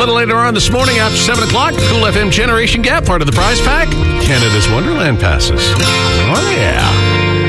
little later on this morning after 7 o'clock, Cool FM Generation Gap, part of the prize pack, Canada's Wonderland passes. Oh, yeah.